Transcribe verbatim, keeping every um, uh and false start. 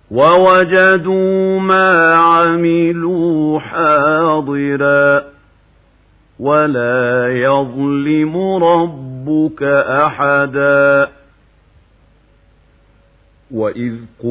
ووجدوا ما عملوا حاضرا ولا يظلم ربك أحدا. وإذ